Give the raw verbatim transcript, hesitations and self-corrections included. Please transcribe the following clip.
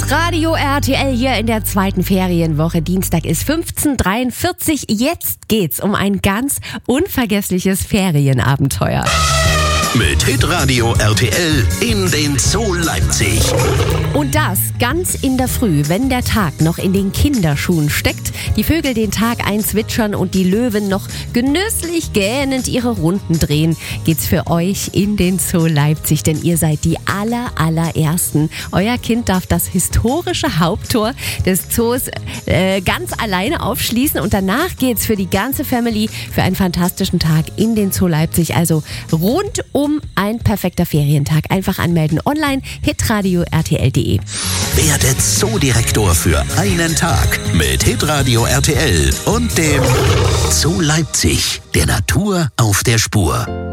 Hitradio R T L hier in der zweiten Ferienwoche. Dienstag ist fünfzehn Uhr dreiundvierzig. Jetzt geht's um ein ganz unvergessliches Ferienabenteuer. Mit Hitradio R T L in den Zoo Leipzig. Und das ganz in der Früh, wenn der Tag noch in den Kinderschuhen steckt, die Vögel den Tag einzwitschern und die Löwen noch genüsslich gähnend ihre Runden drehen, geht's für euch in den Zoo Leipzig, denn ihr seid die aller, allerersten. Euer Kind darf das historische Haupttor des Zoos äh, ganz alleine aufschließen und danach geht's für die ganze Family für einen fantastischen Tag in den Zoo Leipzig, also rund um ein perfekter Ferientag. Einfach anmelden online, hitradio R T L punkt de. Werde Zoodirektor für einen Tag mit Hitradio R T L und dem Zoo Leipzig, der Natur auf der Spur.